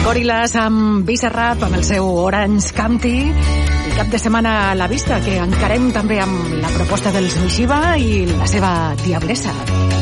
Goril·les amb Bizarrap, amb el seu Orange County, i cap de setmana a la vista, que encarem també amb la proposta dels Mishiva i la seva Diablessa.